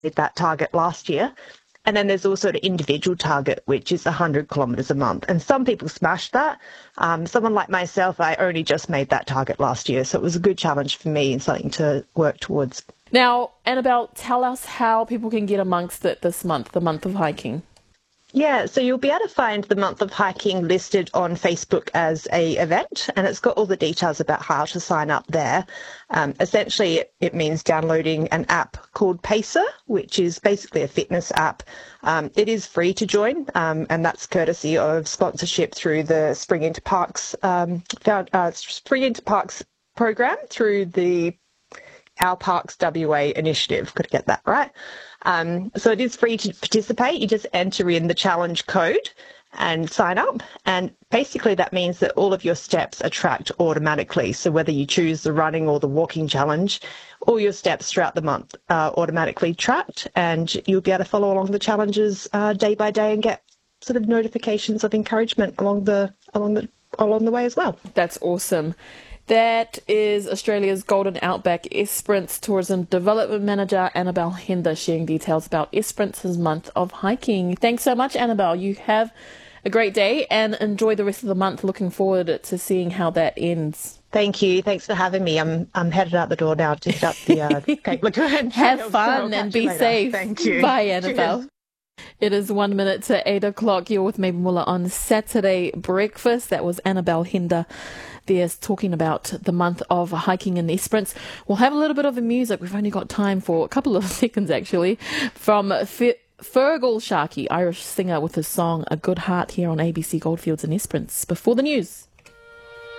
hit that target last year. And then there's also the individual target, which is 100 kilometres a month. And some people smash that. Someone like myself, I only just made that target last year. So it was a good challenge for me and something to work towards. Now, Annabelle, tell us how people can get amongst it this month, the month of hiking. Yeah, so you'll be able to find the month of hiking listed on Facebook as a event, and it's got all the details about how to sign up there. Essentially, it means downloading an app called Pacer, which is basically a fitness app. It is free to join, and that's courtesy of sponsorship through the Spring Into Parks program through the Our Parks WA initiative. Got to get that right. So it is free to participate. You just enter in the challenge code and sign up. And basically that means that all of your steps are tracked automatically. So whether you choose the running or the walking challenge, all your steps throughout the month are automatically tracked, and you'll be able to follow along the challenges day by day and get sort of notifications of encouragement along the way as well. That's awesome. That is Australia's Golden Outback Esperance Tourism Development Manager, Annabelle Hinder, sharing details about Esperance's month of hiking. Thanks so much, Annabelle. You have a great day and enjoy the rest of the month. Looking forward to seeing how that ends. Thank you. Thanks for having me. I'm headed out the door now to hit up the Cape Lagoon. Have fun and be safe. Thank you. Bye, Annabelle. Cheers. It is 1 minute to 8 o'clock. You're with Mabel Muller on Saturday Breakfast. That was Annabelle Hinder. There's talking about the month of hiking in Esperance. We'll have a little bit of the music. We've only got time for a couple of seconds, actually, from Fergal Sharkey, Irish singer, with his song A Good Heart here on ABC Goldfields in Esperance. Before the news.